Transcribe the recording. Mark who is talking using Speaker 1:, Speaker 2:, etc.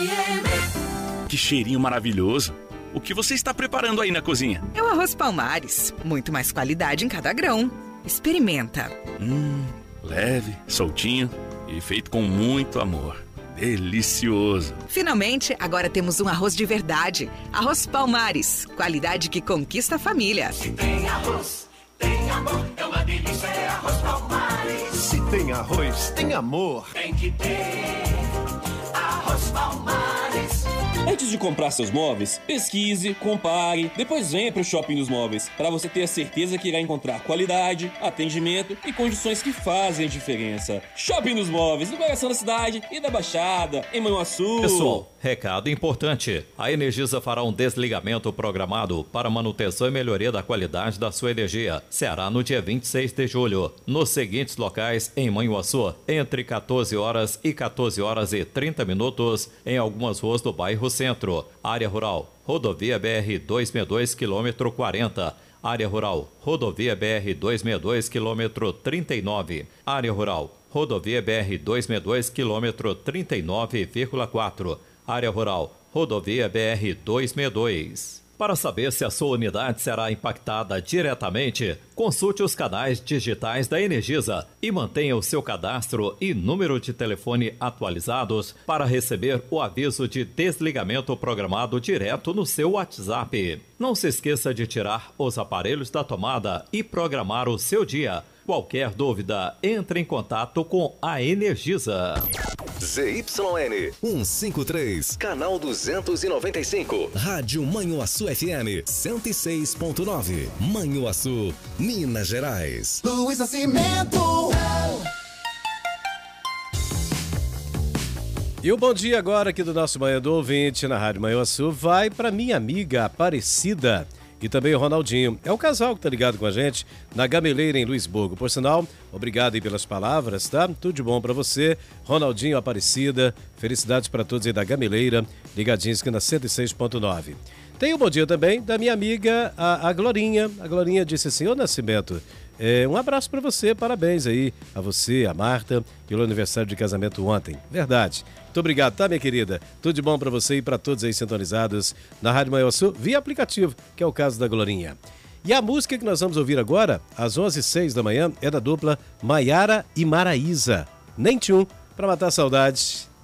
Speaker 1: FM.
Speaker 2: Que cheirinho maravilhoso. O que você está preparando aí na cozinha?
Speaker 3: É o arroz Palmares. Muito mais qualidade em cada grão. Experimenta.
Speaker 2: Leve, soltinho e feito com muito amor. Delicioso.
Speaker 3: Finalmente, agora temos um arroz de verdade. Arroz Palmares. Qualidade que conquista a família.
Speaker 1: Se tem arroz, tem amor. É uma delícia, é arroz Palmares.
Speaker 4: Se tem arroz, tem amor.
Speaker 1: Tem que ter arroz Palmares.
Speaker 5: Antes de comprar seus móveis, pesquise, compare, depois venha para o Shopping dos Móveis, para você ter a certeza que irá encontrar qualidade, atendimento e condições que fazem a diferença. Shopping dos Móveis, no coração da cidade e da Baixada, em Manhuaçu.
Speaker 6: Pessoal, recado importante. A Energisa fará um desligamento programado para manutenção e melhoria da qualidade da sua energia. Será no dia 26 de julho, nos seguintes locais em Manhuaçu, entre 14 horas e 14 horas e 30 minutos, em algumas ruas do bairro Centro. Área Rural, Rodovia BR 262, quilômetro 40. Área Rural, Rodovia BR 262, quilômetro 39. Área Rural, Rodovia BR 262, quilômetro 39,4. Área Rural, Rodovia BR 262. Para saber se a sua unidade será impactada diretamente, consulte os canais digitais da Energisa e mantenha o seu cadastro e número de telefone atualizados para receber o aviso de desligamento programado direto no seu WhatsApp. Não se esqueça de tirar os aparelhos da tomada e programar o seu dia. Qualquer dúvida, entre em contato com a Energisa.
Speaker 7: ZYN 153, canal 295. Rádio Manhuaçu FM 106.9. Manhuaçu, Minas Gerais.
Speaker 1: Luiz Nascimento.
Speaker 8: E o bom dia agora aqui do nosso Manhã do Ouvinte na Rádio Manhuaçu vai para minha amiga Aparecida e também o Ronaldinho. É o casal que tá ligado com a gente na Gameleira em Luisburgo. Por sinal, obrigado aí pelas palavras, tá? Tudo de bom pra você. Ronaldinho, Aparecida, felicidades para todos aí da Gameleira, ligadinhos aqui na 106.9. Tem um bom dia também da minha amiga, a Glorinha. A Glorinha disse assim: ô Nascimento, um abraço para você, parabéns aí a você, a Marta, pelo aniversário de casamento ontem. Verdade. Muito obrigado, tá, minha querida? Tudo de bom para você e para todos aí sintonizados na Rádio Manhuaçu via aplicativo, que é o caso da Glorinha. E a música que nós vamos ouvir agora, às 11h06 da manhã, é da dupla Maiara e Maraísa. Nem tchum, para matar saudades.